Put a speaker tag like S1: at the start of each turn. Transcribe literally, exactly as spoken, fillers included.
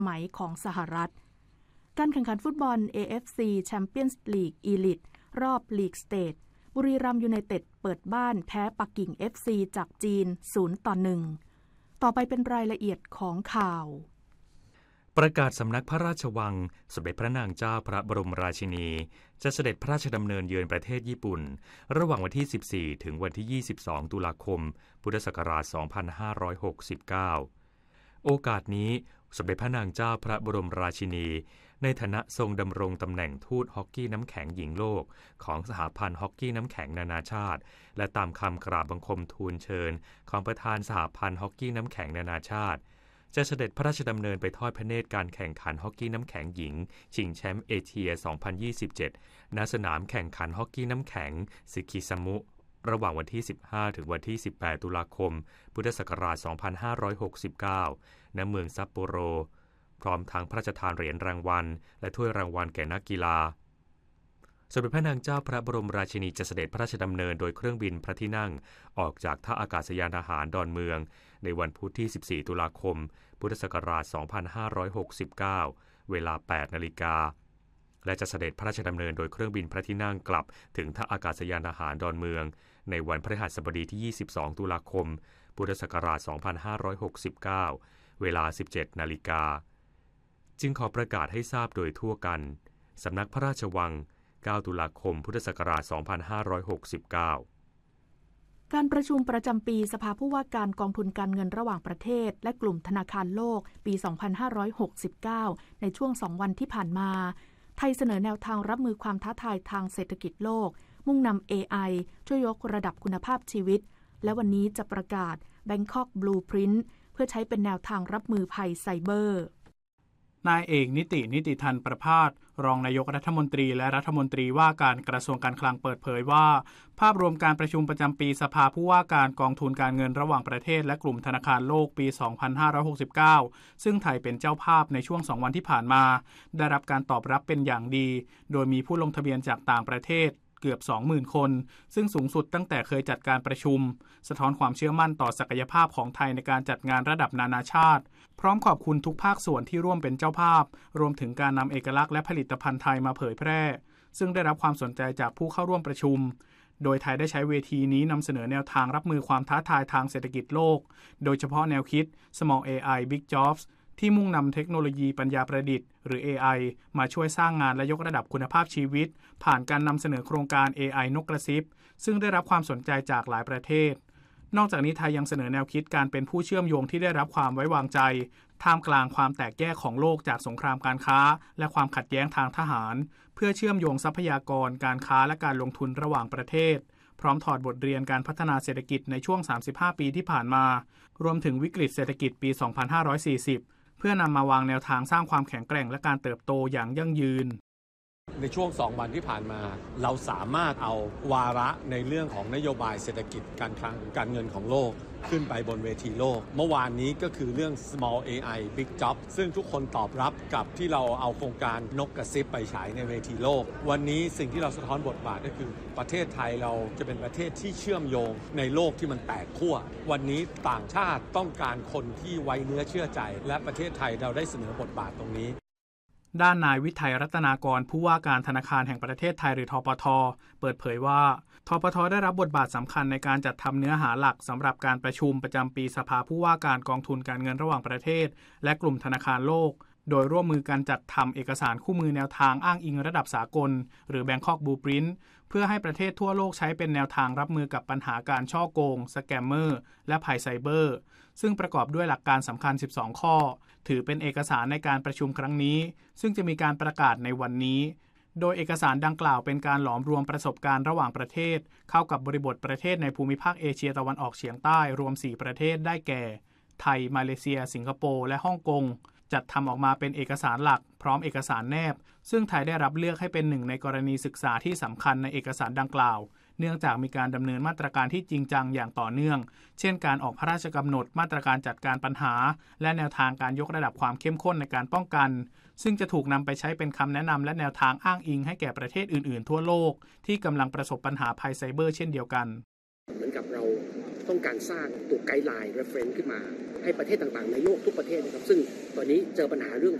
S1: ไหมของสหรัฐการแข่งขันฟุตบอล เอ เอฟ ซี Champions League Elite รอบ League Stage บุรีรัมย์ยูไนเต็ดเปิดบ้านแพ้ปักกิ่ง เอฟ ซี จากจีน ศูนย์ต่อหนึ่ง ต่อไปเป็นรายละเอียดของข่าว
S2: ประกาศสำนักพระราชวังสมเด็จพระนางเจ้าพระบรมราชินีจะเสด็จพระราชดำเนินเยือนประเทศญี่ปุ่นระหว่างวันที่สิบสี่ถึงวันที่ยี่สิบสองตุลาคมพุทธศักราชสองพันห้าร้อยหกสิบเก้าโอกาสนี้สมเด็จพระนางเจ้าพระบรมราชินีในฐานะทรงดำรงตำแหน่งทูตฮอกกี้น้ำแข็งหญิงโลกของสหพันธ์ฮอกกี้น้ำแข็งนานาชาติและตามคำกราบบังคมทูลเชิญของประธานสหพันธ์ฮอกกี้น้ำแข็งนานาชาติจะเสด็จพระราชดำเนินไปทอดพระเนตรการแข่งขันฮอกกี้น้ำแข็งหญิงชิงแชมป์เอเชีย สองพันยี่สิบเจ็ด ณ สนามแข่งขันฮอกกี้น้ำแข็งซึคิซามุระหว่างวันที่สิบห้าถึงวันที่สิบแปดตุลาคมพุทธศักราชสองพันห้าร้อยหกสิบเก้าณเมืองซัปโปโรพร้อมทั้งพระราชทานเหรียญรางวัลและถ้วยรางวัลแก่นักกีฬาสมเด็จพระนางเจ้าพระบรมราชินีจะเสด็จพระราชดำเนินโดยเครื่องบินพระที่นั่งออกจากท่าอากาศยานทหารดอนเมืองในวันพุธที่สิบสี่ตุลาคมพุทธศักราชสองพันห้าร้อยหกสิบเก้าเวลา แปดนาฬิกาและจะเสด็จพระราชดำเนินโดยเครื่องบินพระที่นั่งกลับถึงท่าอากาศยานทหารดอนเมืองในวันพฤหัสบดีที่ยี่สิบสองตุลาคมพุทธศักราชสองพันห้าร้อยหกสิบเก้าเวลา สิบเจ็ดนาฬิกาจึงขอประกาศให้ทราบโดยทั่วกันสำนักพระราชวังเก้าตุลาคมพุทธศักราชสองพันห้าร้อยหกสิบเก้า
S1: การประชุมประจำปีสภาผู้ว่าการกองทุนการเงินระหว่างประเทศและกลุ่มธนาคารโลกปีสองพันห้าร้อยหกสิบเก้าในช่วงสองวันที่ผ่านมาไทยเสนอแนวทางรับมือความท้าทายทางเศรษฐกิจโลกมุ่งนำ เอ ไอ ช่วยยกระดับคุณภาพชีวิตและวันนี้จะประกาศ Bangkok Blueprint เพื่อใช้เป็นแนวทางรับมือภัยไซเบอร์
S3: นายเอกนิตินิติธันประภาสรองนายกรัฐมนตรีและรัฐมนตรีว่าการกระทรวงการคลังเปิดเผยว่าภาพรวมการประชุมประจำปีสภาผู้ว่าการกองทุนการเงินระหว่างประเทศและกลุ่มธนาคารโลกปีสองพันห้าร้อยหกสิบเก้าซึ่งไทยเป็นเจ้าภาพในช่วงสองวันที่ผ่านมาได้รับการตอบรับเป็นอย่างดีโดยมีผู้ลงทะเบียนจากต่างประเทศเกือบ สองหมื่น คนซึ่งสูงสุดตั้งแต่เคยจัดการประชุมสะท้อนความเชื่อมั่นต่อศักยภาพของไทยในการจัดงานระดับนานาชาติพร้อมขอบคุณทุกภาคส่วนที่ร่วมเป็นเจ้าภาพรวมถึงการนำเอกลักษณ์และผลิตภัณฑ์ไทยมาเผยแพร่ซึ่งได้รับความสนใจจากผู้เข้าร่วมประชุมโดยไทยได้ใช้เวทีนี้นำเสนอแนวทางรับมือความท้าทายทางเศรษฐกิจโลกโดยเฉพาะแนวคิด Small เอ ไอ Big Jobs ที่มุ่งนำเทคโนโลยีปัญญาประดิษฐ์หรือ เอ ไอ มาช่วยสร้างงานและยกระดับคุณภาพชีวิตผ่านการนำเสนอโครงการ เอ ไอ นกกระซิบซึ่งได้รับความสนใจจากหลายประเทศนอกจากนี้ไทยยังเสนอแนวคิดการเป็นผู้เชื่อมโยงที่ได้รับความไว้วางใจท่ามกลางความแตกแยกของโลกจากสงครามการค้าและความขัดแย้งทางทหารเพื่อเชื่อมโยงทรัพยากรการค้าและการลงทุนระหว่างประเทศพร้อมถอดบทเรียนการพัฒนาเศรษฐกิจในช่วงสามสิบห้าปีที่ผ่านมารวมถึงวิกฤตเศรษฐกิจปีสองพันห้าร้อยสี่สิบเพื่อนำมาวางแนวทางสร้างความแข็งแกร่งและการเติบโตอย่างยั่งยืน
S4: ในช่วงสองวันที่ผ่านมาเราสามารถเอาวาระในเรื่องของนโยบายเศรษฐกิจการคลังการเงินของโลกขึ้นไปบนเวทีโลกเมื่อวานนี้ก็คือเรื่อง Small เอ ไอ Big Job ซึ่งทุกคนตอบรับกับที่เราเอาโครงการนกกระซิบไปฉายในเวทีโลกวันนี้สิ่งที่เราสะท้อนบทบาทก็คือประเทศไทยเราจะเป็นประเทศที่เชื่อมโยงในโลกที่มันแตกขั้ววันนี้ต่างชาติต้องการคนที่ไว้เนื้อเชื่อใจและประเทศไทยเราได้เสนอบทบาทตรงนี้
S3: ด้านนายวิทัยรัตนากรผู้ว่าการธนาคารแห่งประเทศไทยหรือธปท.เปิดเผยว่าธปท.ได้รับบทบาทสำคัญในการจัดทำเนื้อหาหลักสำหรับการประชุมประจำปีสภาผู้ว่าการกองทุนการเงินระหว่างประเทศและกลุ่มธนาคารโลกโดยร่วมมือกันจัดทำเอกสารคู่มือแนวทางอ้างอิงระดับสากลหรือ Bangkok Blueprint เพื่อให้ประเทศทั่วโลกใช้เป็นแนวทางรับมือกับปัญหาการฉ้อโกงสแกมเมอร์และภัยไซเบอร์ซึ่งประกอบด้วยหลักการสำคัญสิบสองข้อถือเป็นเอกสารในการประชุมครั้งนี้ซึ่งจะมีการประกาศในวันนี้โดยเอกสารดังกล่าวเป็นการหลอมรวมประสบการณ์ระหว่างประเทศเข้ากับบริบทประเทศในภูมิภาคเอเชียตะวันออกเฉียงใต้รวมสี่ประเทศได้แก่ไทยมาเลเซียสิงคโปร์และฮ่องกงจัดทำออกมาเป็นเอกสารหลักพร้อมเอกสารแนบซึ่งไทยได้รับเลือกให้เป็นหนึ่งในกรณีศึกษาที่สำคัญในเอกสารดังกล่าวเนื่องจากมีการดำเนินมาตรการที่จริงจังอย่างต่อเนื่องเช่นการออกพระราชกำหนดมาตรการจัดการปัญหาและแนวทางการยกระดับความเข้มข้นในการป้องกันซึ่งจะถูกนำไปใช้เป็นคำแนะนำและแนวทางอ้างอิงให้แก่ประเทศอื่นๆทั่วโลกที่กำลังประสบปัญหาภัยไซเบอร์เช่นเดียวกัน
S5: เหมือนกับเราต้องการสร้างตัวไกด์ไลน์ reference ขึ้นมาให้ประเทศต่างๆในโลกทุกประเทศนะครับซึ่งตอนนี้เจอปัญหาเรื่อง